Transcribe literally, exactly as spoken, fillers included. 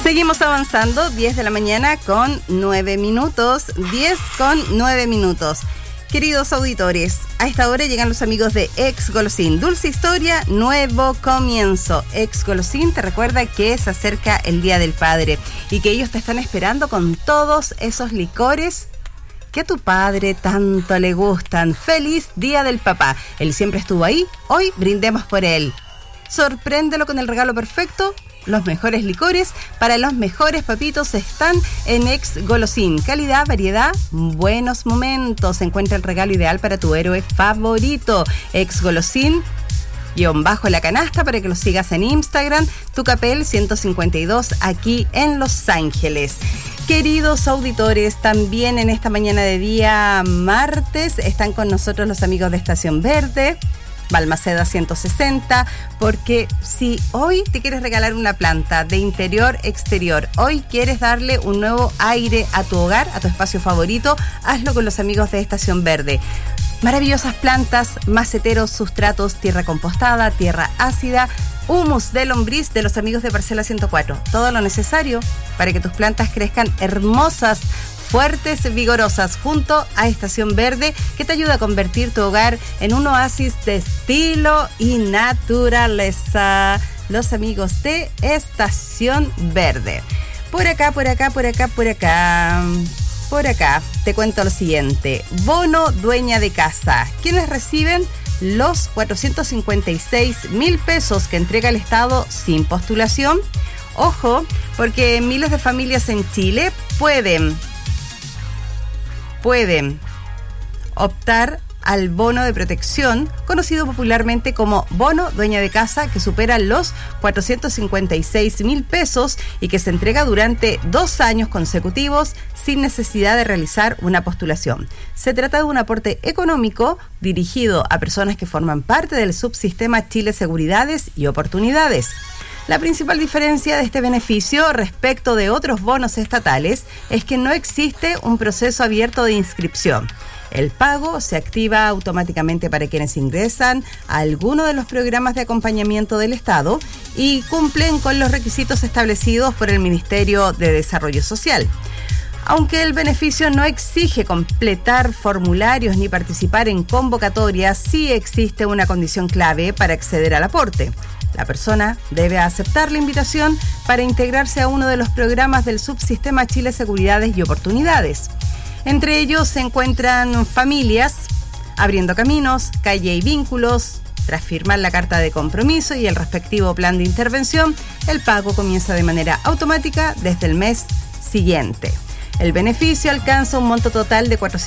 Seguimos avanzando, diez de la mañana con nueve minutos, diez con nueve minutos. Queridos auditores, a esta hora llegan los amigos de Ex Golosín. Dulce historia, nuevo comienzo. Ex Golosín te recuerda que se acerca el Día del Padre y que ellos te están esperando con todos esos licores que a tu padre tanto le gustan. ¡Feliz Día del Papá! Él siempre estuvo ahí, hoy brindemos por él. Sorpréndelo con el regalo perfecto. Los mejores licores para los mejores papitos están en Ex Golosín. Calidad, variedad, buenos momentos. Encuentra el regalo ideal para tu héroe favorito. Ex Golosín, guión bajo la canasta, para que lo sigas en Instagram. Tucapel ciento cincuenta y dos, aquí en Los Ángeles. Queridos auditores, también en esta mañana de día martes están con nosotros los amigos de Estación Verde, Balmaceda ciento sesenta, porque si hoy te quieres regalar una planta de interior exterior, hoy quieres darle un nuevo aire a tu hogar, a tu espacio favorito, hazlo con los amigos de Estación Verde. Maravillosas plantas, maceteros, sustratos, tierra compostada, tierra ácida, humus de lombriz de los amigos de Parcela ciento cuatro. Todo lo necesario para que tus plantas crezcan hermosas, fuertes, vigorosas, junto a Estación Verde, que te ayuda a convertir tu hogar en un oasis de estilo y naturaleza. Los amigos de Estación Verde. Por acá, por acá, por acá, por acá. Por acá te cuento lo siguiente. Bono dueña de casa. ¿Quiénes reciben los cuatrocientos cincuenta y seis mil pesos que entrega el Estado sin postulación? Ojo, porque miles de familias en Chile pueden pueden optar al bono de protección, conocido popularmente como bono dueña de casa, que supera los cuatrocientos cincuenta y seis mil pesos y que se entrega durante dos años consecutivos sin necesidad de realizar una postulación. Se trata de un aporte económico dirigido a personas que forman parte del subsistema Chile Seguridades y Oportunidades. La principal diferencia de este beneficio respecto de otros bonos estatales es que no existe un proceso abierto de inscripción. El pago se activa automáticamente para quienes ingresan a alguno de los programas de acompañamiento del Estado y cumplen con los requisitos establecidos por el Ministerio de Desarrollo Social. Aunque el beneficio no exige completar formularios ni participar en convocatorias, sí existe una condición clave para acceder al aporte. La persona debe aceptar la invitación para integrarse a uno de los programas del subsistema Chile Seguridades y Oportunidades. Entre ellos se encuentran familias, Abriendo Caminos, Calle y Vínculos. Tras firmar la carta de compromiso y el respectivo plan de intervención, el pago comienza de manera automática desde el mes siguiente. El beneficio alcanza un monto total de cuatrocientos